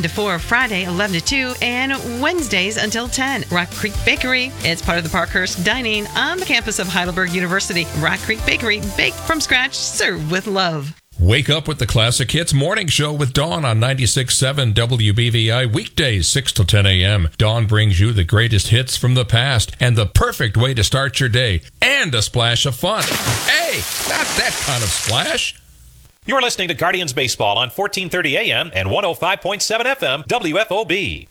to 4, Friday 11 to 2, and Wednesdays until 10. Rock Creek Bakery. It's part of the Parkhurst Dining on the campus of Heidelberg University. Rock Creek Bakery, baked from scratch, served with love. Wake up with the Classic Hits Morning Show with Dawn on 96.7 WBVI, weekdays 6 to 10 a.m. Dawn brings you the greatest hits from the past and the perfect way to start your day, and a splash of fun. Hey, not that kind of splash. You're listening to Guardians Baseball on 1430 AM and 105.7 FM WFOB.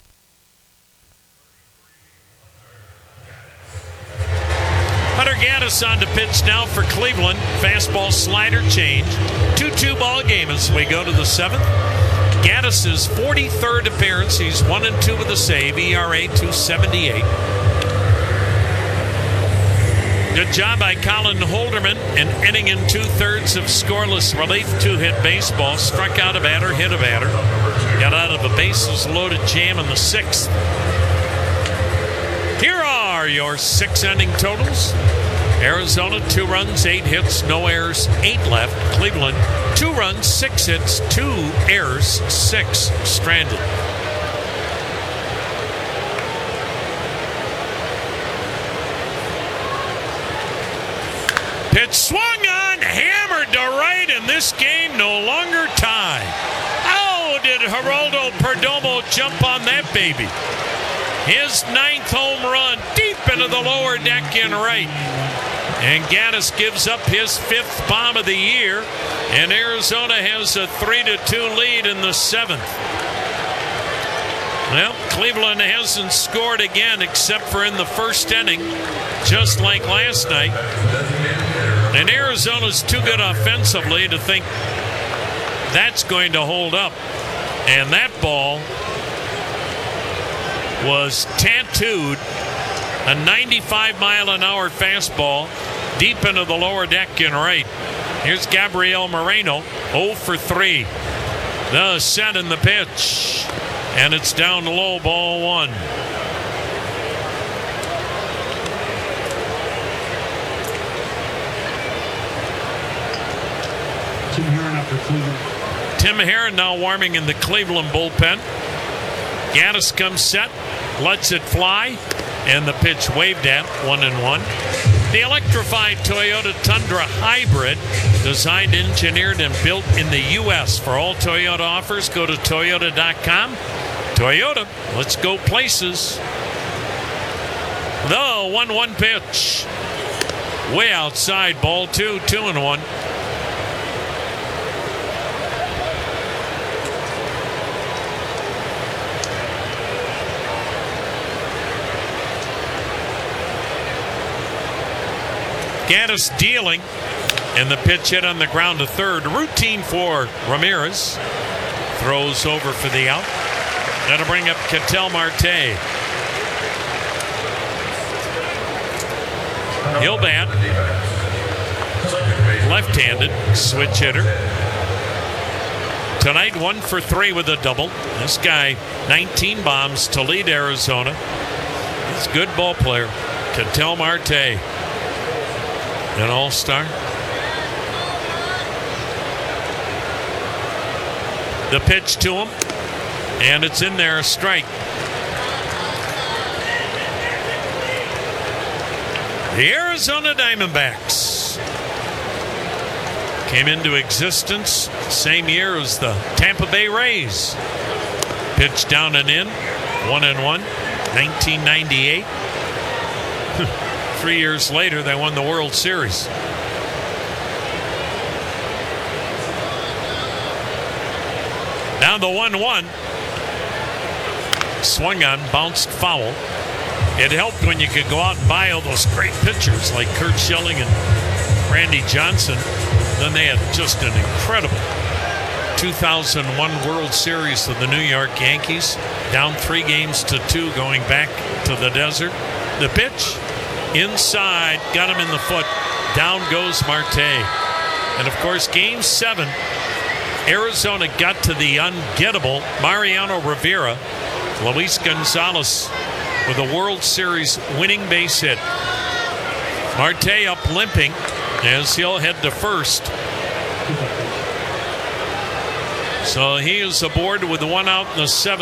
Hunter Gaddis on to pitch now for Cleveland. Fastball slider change. 2-2 ball game as we go to the 7th. Gaddis' 43rd appearance. He's 1-2 with a save. ERA 2.78. Good job by Colin Holderman, an inning and 2/3 of scoreless relief, 2-hit baseball. Struck out a batter, hit a batter. Got out of a bases loaded jam in the 6th. Here are your 6 inning totals. Arizona, 2 runs, 8 hits, no errors, 8 left. Cleveland, 2 runs, 6 hits, 2 errors, 6 stranded. Pitch swung on, hammered to right, and this game no longer tied. Oh, did Geraldo Perdomo jump on that baby? His 9th home run deep into the lower deck in right. And Gaddis gives up his 5th bomb of the year, and Arizona has a 3-2 lead in the 7th. Well, Cleveland hasn't scored again except for in the 1st inning, just like last night. And Arizona's too good offensively to think that's going to hold up. And that ball was tattooed, a 95-mile-an-hour fastball deep into the lower deck in right. Here's Gabriel Moreno, 0 for 3. The set in the pitch, and it's down low, ball 1. Tim Herron up for Cleveland. Tim Herron now warming in the Cleveland bullpen. Gaddis comes set, lets it fly, and the pitch waved at, 1-1. The electrified Toyota Tundra Hybrid, designed, engineered, and built in the U.S. For all Toyota offers, go to Toyota.com. Toyota, let's go places. The 1-1 pitch. Way outside, ball 2, 2-1. Gaddis dealing, and the pitch hit on the ground to third. Routine for Ramirez. Throws over for the out. That'll bring up Ketel Marte. He'll bat. Left-handed switch hitter. Tonight 1 for 3 with a double. This guy 19 bombs to lead Arizona. He's a good ball player. Ketel Marte. An all-star. The pitch to him, and it's in there, a strike. The Arizona Diamondbacks came into existence same year as the Tampa Bay Rays. Pitch down and in, 1-1, 1998. 3 years later, they won the World Series. Now the 1-1. Swung on, bounced foul. It helped when you could go out and buy all those great pitchers like Curt Schilling and Randy Johnson. Then they had just an incredible 2001 World Series of the New York Yankees. Down 3-2 going back to the desert. The pitch. Inside, got him in the foot. Down goes Marte. And, of course, Game 7, Arizona got to the ungettable Mariano Rivera. Luis Gonzalez with a World Series winning base hit. Marte up limping as he'll head to first. So he is aboard with 1 out in the 7th.